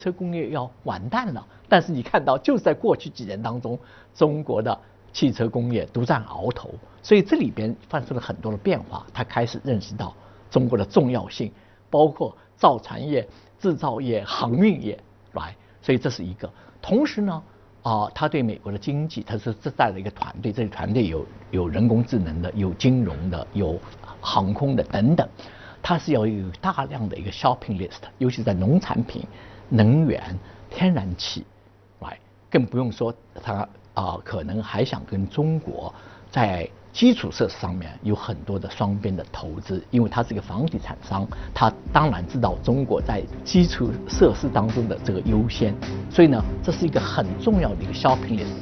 车工业要完蛋了。但是你看到，就是在过去几年当中，中国的汽车工业独占鳌头，所以这里边发生了很多的变化。他开始认识到中国的重要性，包括造船业、制造业、航运业，来，所以这是一个。同时呢，他对美国的经济，他是带了一个团队，这个团队有人工智能的，有金融的，有航空的等等，它是要有大量的一个 shopping list， 尤其在农产品、能源、天然气，来，更不用说他可能还想跟中国在基础设施上面有很多的双边的投资，因为他是一个房地产商，他当然知道中国在基础设施当中的这个优先，所以呢，这是一个很重要的一个 shopping list。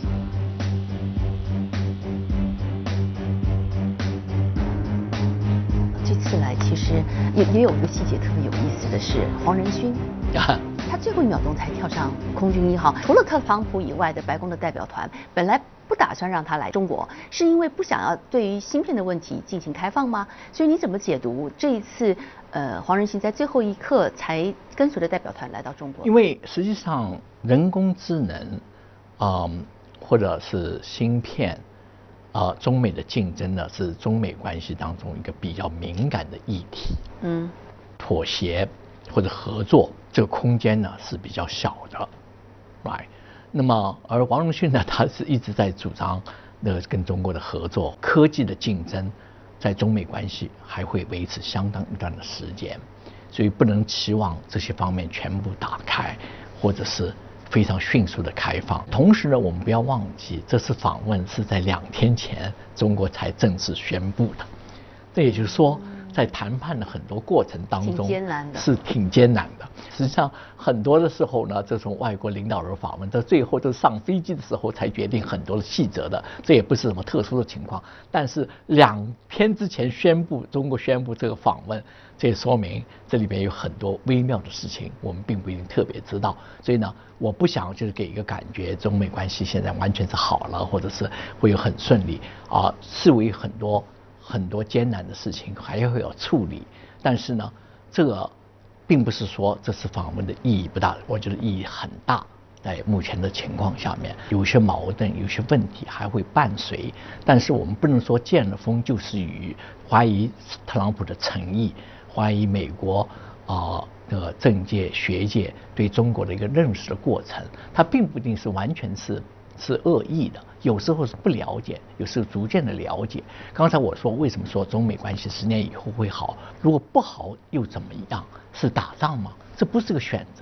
这次来其实也有一个细节特别有意思的是，黄仁勋他最后1秒钟才跳上空军1号。除了特朗普以外的白宫的代表团，本来不打算让他来中国，是因为不想要对于芯片的问题进行开放吗？所以你怎么解读这一次黄仁勋在最后一刻才跟随着代表团来到中国？ 因为实际上人工智能，或者是芯片，中美的竞争呢是中美关系当中一个比较敏感的议题。妥协或者合作这个空间呢是比较小的 ，right？ 那么而黄仁勋呢，他是一直在主张跟中国的合作，科技的竞争，在中美关系还会维持相当一段的时间，所以不能期望这些方面全部打开，或者是非常迅速的开放。同时呢，我们不要忘记，这次访问是在2天前中国才正式宣布的，这也就是说，在谈判的很多过程当中是挺艰难的。实际上很多的时候呢，这种外国领导人访问，到最后都上飞机的时候才决定很多的细则的，这也不是什么特殊的情况。但是2天之前中国宣布这个访问，这也说明这里边有很多微妙的事情，我们并不一定特别知道。所以呢，我不想就是给一个感觉，中美关系现在完全是好了，或者是会有很顺利视为很多艰难的事情还会有处理，但是呢，这个并不是说这次访问的意义不大，我觉得意义很大。在目前的情况下面，有些矛盾、有些问题还会伴随，但是我们不能说见了风就是雨，怀疑特朗普的诚意，怀疑美国政界、学界对中国的一个认识的过程，它并不一定是完全是恶意的，有时候是不了解，有时候逐渐的了解。刚才我说为什么说中美关系10年以后会好？如果不好又怎么样？是打仗吗？这不是个选择，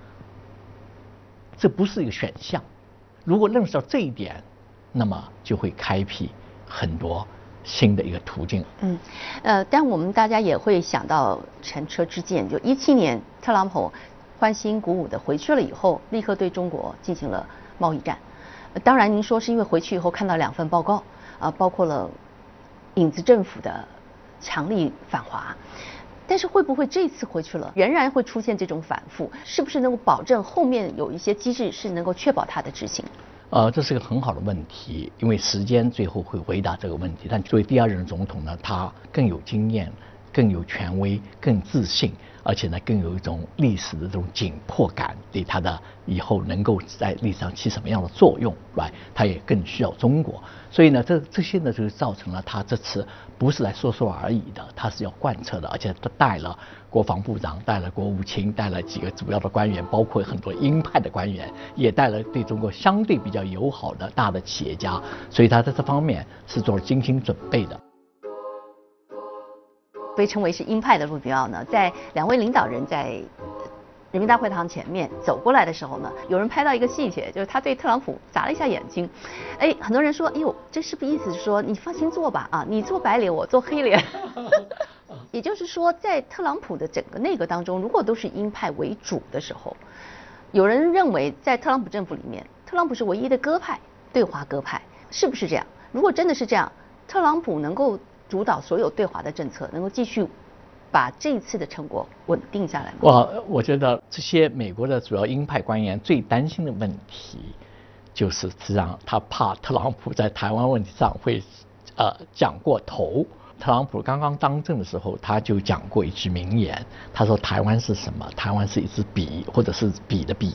这不是一个选项。如果认识到这一点，那么就会开辟很多新的一个途径。 但我们大家也会想到前车之鉴，就17年特朗普欢欣鼓舞的回去了以后，立刻对中国进行了贸易战。当然，您说是因为回去以后看到2份报告，包括了影子政府的强力反华，但是会不会这次回去了，仍然会出现这种反复？是不是能够保证后面有一些机制是能够确保它的执行？ 这是个很好的问题，因为时间最后会回答这个问题。但作为第2任总统呢，他更有经验、更有权威、更自信，而且呢，更有一种历史的这种紧迫感，对他的以后能够在历史上起什么样的作用，他也更需要中国。所以呢，这些呢，就造成了他这次不是来说说而已的，他是要贯彻的，而且他带了国防部长，带了国务卿，带了几个主要的官员，包括很多鹰派的官员，也带了对中国相对比较友好的大的企业家，所以他在这方面是做了精心准备的。 被称为是鹰派的路比奥呢，在2位领导人在人民大会堂前面走过来的时候呢，有人拍到一个细节，就是他对特朗普眨了一下眼睛。很多人说，哎呦，这是不是意思是说你放心做吧，你做白脸，我做黑脸。也就是说，在特朗普的整个内阁当中，如果都是鹰派为主的时候，有人认为在特朗普政府里面，特朗普是唯一的鸽派，对华鸽派，是不是这样？如果真的是这样，特朗普能够主导所有对华的政策，能够继续把这一次的成果稳定下来吗？ 我觉得这些美国的主要鹰派官员最担心的问题，就是实际上他怕特朗普在台湾问题上会讲过头， 特朗普刚刚当政的时候，他就讲过一句名言，他说台湾是什么？台湾是一支笔，或者是笔的笔